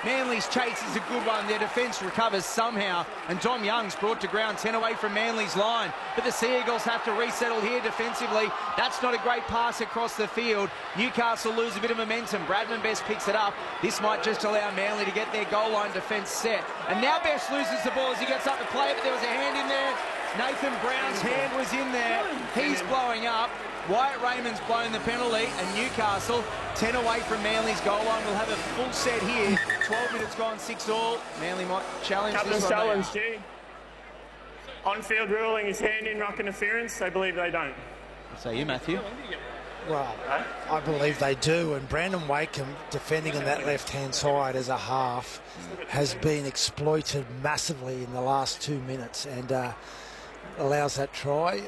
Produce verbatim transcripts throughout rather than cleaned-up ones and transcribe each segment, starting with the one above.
Manly's chase is a good one. Their defence recovers somehow, and Dom Young's brought to ground, ten away from Manly's line. But the Sea Eagles have to resettle here defensively. That's not a great pass across the field. Newcastle lose a bit of momentum. Bradman Best picks it up. This might just allow Manly to get their goal line defence set. And now Best loses the ball as he gets up to play it, but there was a hand in there. Nathan Brown's hand was in there. He's blowing up. Wyatt Raymond's blown the penalty, and Newcastle ten away from Manly's goal line. We'll have a full set here. twelve minutes gone, six all. Manly might challenge Captain's this one. challenge, G. On-field ruling is hand in ruck interference. I believe they don't. So you, Matthew? Well, I believe they do, and Brandon Wakeham, defending on that left-hand side as a half, has been exploited massively in the last two minutes and uh, allows that try.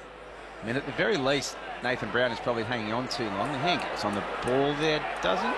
I mean, at the very least, Nathan Brown is probably hanging on too long. The hand goes on the ball there, doesn't?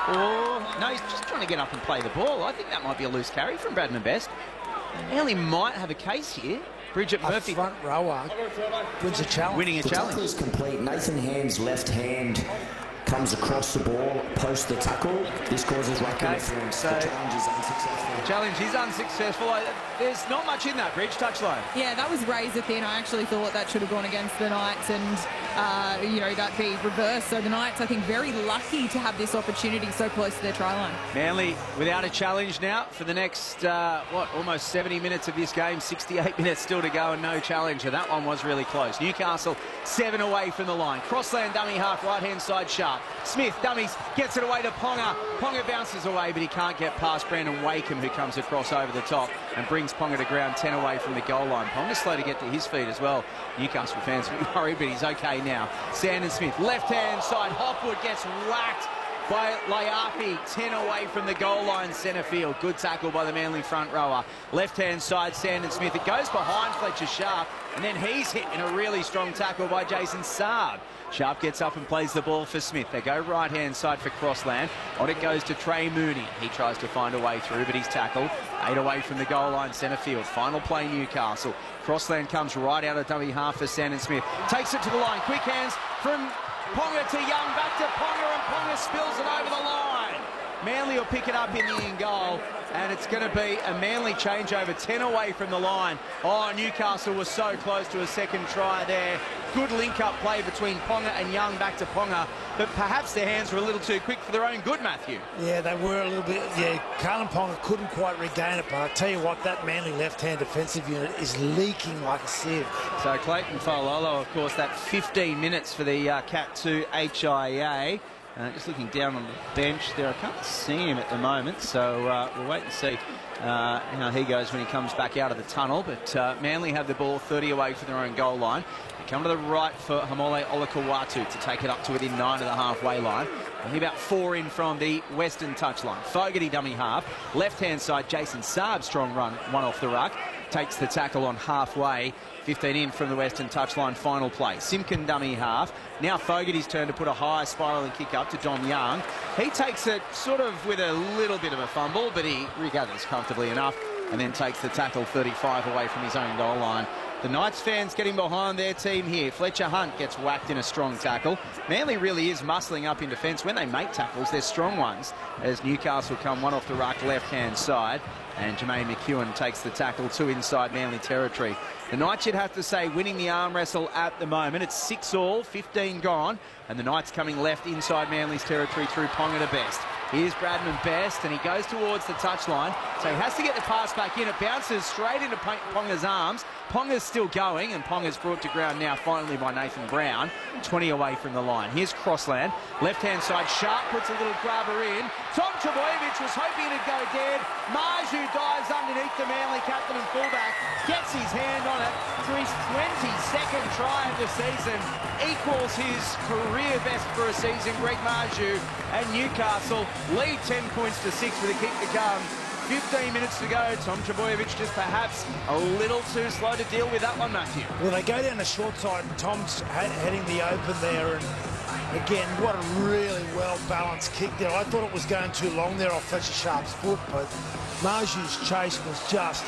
Or, no, he's just trying to get up and play the ball. I think that might be a loose carry from Bradman Best. Manly might have a case here. Bridget A Murphy. front rower wins a challenge. Winning a the challenge. tackle is complete. Nathan Hand's left hand comes across the ball, post the tackle. This causes ruck Okay, interference. so the challenge is unsuccessful. The challenge is unsuccessful. I, there's not much in that bridge touchline. Yeah, that was razor thin. I actually thought that should have gone against the Knights and, uh, you know, that be reversed. So the Knights, I think, very lucky to have this opportunity so close to their try line. Manly without a challenge now for the next, uh, what, almost seventy minutes of this game. sixty-eight minutes still to go and no challenge. And that one was really close. Newcastle seven away from the line. Crossland dummy half, right-hand side Sharp. Smith dummies, gets it away to Ponga. Ponga bounces away, but he can't get past Brandon Wakeham, who comes across over the top and brings Ponga to ground ten away from the goal line. Ponga's slow to get to his feet as well. Newcastle fans will be worried, but he's okay now. Sandon Smith, left-hand side. Hopwood gets whacked by Laiafi, ten away from the goal line, centre field. Good tackle by the Manly front rower. Left-hand side, Sandon Smith. It goes behind Fletcher Sharp, and then he's hit in a really strong tackle by Jason Saab. Sharp gets up and plays the ball for Smith. They go right-hand side for Crossland. On it goes to Trey Mooney. He tries to find a way through, but he's tackled. Eight away from the goal line, centre field. Final play, Newcastle. Crossland comes right out of dummy half for Sandon Smith. Takes it to the line. Quick hands from Ponga to Young. Back to Ponga, and Ponga spills it over the line. Manly will pick it up in the in goal, and it's going to be a Manly changeover, ten away from the line. Oh, Newcastle was so close to a second try there. Good link-up play between Ponga and Young, back to Ponga, but perhaps their hands were a little too quick for their own good, Matthew. Yeah, they were a little bit. Yeah, Carlin Ponga couldn't quite regain it, but I tell you what, that Manly left-hand defensive unit is leaking like a sieve. So Clayton Faololo, of course, that fifteen minutes for the uh, Cat two H I A. Uh, just looking down on the bench there, I can't see him at the moment, so uh, we'll wait and see uh, how he goes when he comes back out of the tunnel. But uh, Manly have the ball thirty away from their own goal line. They come to the right for Hamole Olakawatu to take it up to within nine of the halfway line. Only about four in from the western touchline. Fogarty dummy half. Left-hand side, Jason Saab, strong run, one off the ruck. Takes the tackle on halfway. fifteen in from the western touchline, final play. Simpkin dummy half. Now Fogarty's turn to put a high spiralling kick up to Dom Young. He takes it sort of with a little bit of a fumble, but he regathers comfortably enough and then takes the tackle thirty-five away from his own goal line. The Knights fans getting behind their team here. Fletcher Hunt gets whacked in a strong tackle. Manly really is muscling up in defence. When they make tackles, they're strong ones, as Newcastle come one off the ruck left-hand side. And Jermaine McEwen takes the tackle to inside Manly territory. The Knights, you'd have to say, winning the arm wrestle at the moment. It's six all, fifteen gone, and the Knights coming left inside Manly's territory through Ponga to Best. Here's Bradman Best, and he goes towards the touchline, so he has to get the pass back in. It bounces straight into Ponga's arms. Ponga's still going, and Ponga's brought to ground now finally by Nathan Brown, twenty away from the line. Here's Crossland, left-hand side, Sharp puts a little grabber in. Tom Trbojevic was hoping it'd go dead. Marju dives underneath the Manly captain and fullback, gets his hand on it for his twenty-second try of the season, equals his career best for a season. Greg Marju and Newcastle lead ten points to six with a kick to come. fifteen minutes to go. Tom Trbojevic just perhaps a little too slow to deal with that one, Matthew. Well, they go down the short side, and Tom's heading the open there, and again, what a really well-balanced kick there. I thought it was going too long there off Fletcher Sharp's foot, but Marju's chase was just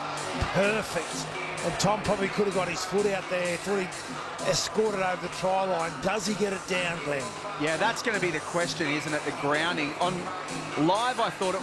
perfect. And Tom probably could have got his foot out there. Thought he escorted over the try line. Does he get it down, Glenn? Yeah, that's going to be the question, isn't it? The grounding. On live, I thought it